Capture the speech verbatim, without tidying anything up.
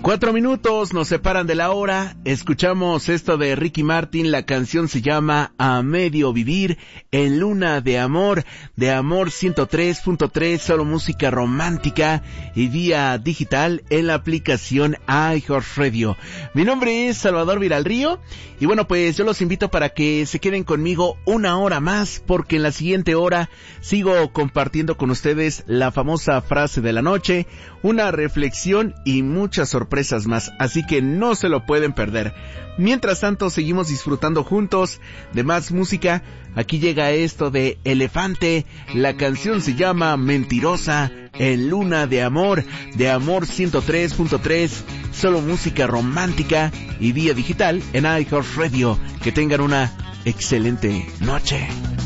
Cuatro minutos nos separan de la hora. Escuchamos esto de Ricky Martin. La canción se llama A Medio Vivir en Luna de Amor, de Amor ciento tres punto tres, solo música romántica y vía digital en la aplicación iHeartRadio. Mi nombre es Salvador Viralrío y bueno, pues yo los invito para que se queden conmigo una hora más, porque en la siguiente hora sigo compartiendo con ustedes la famosa frase de la noche, una reflexión y muchas sorpresas más, así que no se lo pueden perder. Mientras tanto, seguimos disfrutando juntos de más música. Aquí llega esto de Elefante, la canción se llama Mentirosa en Luna de Amor, de Amor ciento tres punto tres, solo música romántica y vía digital en iHeartRadio. Que tengan una excelente noche.